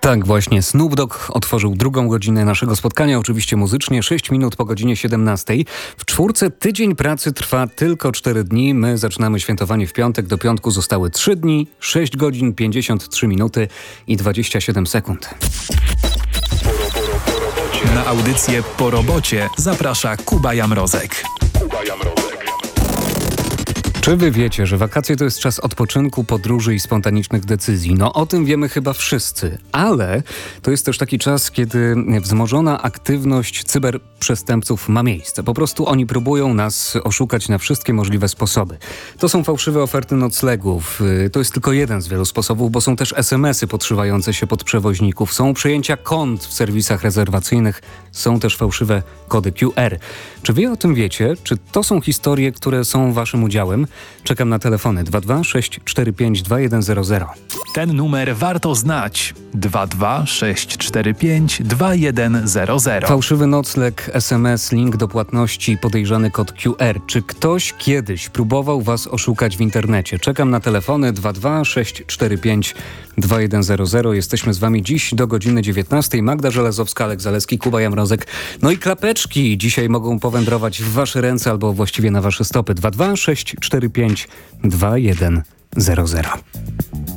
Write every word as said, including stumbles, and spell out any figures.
Tak właśnie, Snoop Dogg otworzył drugą godzinę naszego spotkania, oczywiście muzycznie, sześć minut po godzinie siedemnastej. W czwórce tydzień pracy trwa tylko cztery dni. My zaczynamy świętowanie w piątek. Do piątku zostały trzy dni, sześć godzin, pięćdziesiąt trzy minuty i dwadzieścia siedem sekund. Na audycję Po robocie zaprasza Kuba Jamrozek. Kuba Jamrozek. Czy wy wiecie, że wakacje to jest czas odpoczynku, podróży i spontanicznych decyzji? No o tym wiemy chyba wszyscy, ale to jest też taki czas, kiedy wzmożona aktywność cyberprzestępców ma miejsce. Po prostu oni próbują nas oszukać na wszystkie możliwe sposoby. To są fałszywe oferty noclegów. To jest tylko jeden z wielu sposobów, bo są też es em esy podszywające się pod przewoźników. Są przejęcia kont w serwisach rezerwacyjnych. Są też fałszywe kody Q R. Czy wy o tym wiecie? Czy to są historie, które są waszym udziałem? Czekam na telefony dwa dwa sześć cztery pięć dwa jeden zero zero. Ten numer warto znać. dwa dwa sześć cztery pięć dwa jeden zero zero. Fałszywy nocleg, es em es, link do płatności, podejrzany kod Q R. Czy ktoś kiedyś próbował was oszukać w internecie? Czekam na telefony dwa dwa sześć cztery pięć dwa jeden zero zero. Jesteśmy z wami dziś do godziny dziewiętnastej. Magda Żelazowska, Alek Zalewski, Kuba Jamrozek. No i klapeczki dzisiaj mogą powędrować w wasze ręce albo właściwie na wasze stopy. dwa dwa sześć cztery pięć dwa jeden zero zero.